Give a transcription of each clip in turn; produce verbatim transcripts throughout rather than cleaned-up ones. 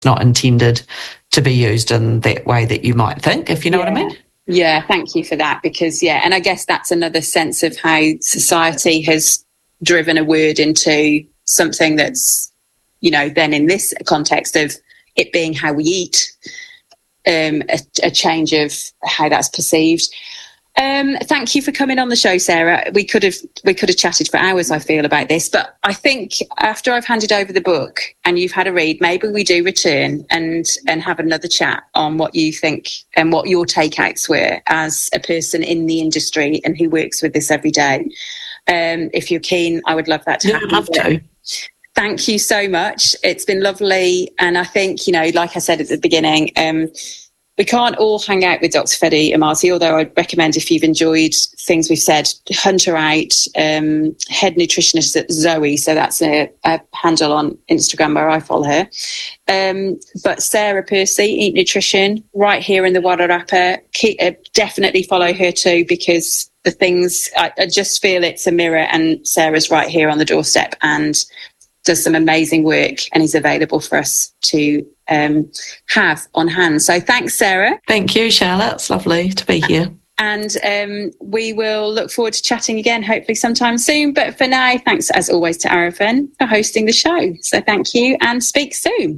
not intended to be used in that way that you might think, if you know yeah. what I mean. Yeah, thank you for that, because, yeah, and I guess that's another sense of how society has driven a word into something that's, you know, then in this context of it being how we eat, um, a, a change of how that's perceived. Um, thank you for coming on the show, Sarah. We could have we could have chatted for hours, I feel, about this, but I think after I've handed over the book and you've had a read, maybe we do return and and have another chat on what you think and what your takeouts were as a person in the industry and who works with this every day. Um, if you're keen, I would love that to yeah, happen. I'd love to. Thank you so much. It's been lovely, and I think, you know, like I said at the beginning, um, we can't all hang out with Doctor Fedi Amartey, although I'd recommend, if you've enjoyed things we've said, hunt her out, um, head nutritionist at Zoe. So that's a, a handle on Instagram where I follow her. Um, but Sarah Percy, Eat Nutrition, right here in the Wairarapa. Keep, uh, definitely follow her too, because the things, I, I just feel it's a mirror, and Sarah's right here on the doorstep and does some amazing work, and is available for us to um, have on hand. So thanks, Sarah. Thank you, Charlotte. It's lovely to be here. And um, we will look forward to chatting again, hopefully sometime soon. But for now, thanks as always to Arafin for hosting the show. So thank you, and speak soon.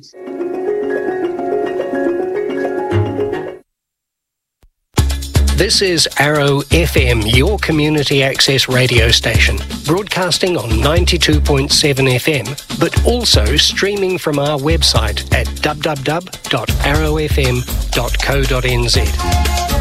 This is Arrow F M, your community access radio station, broadcasting on ninety-two point seven F M, but also streaming from our website at w w w dot arrow f m dot co dot n z.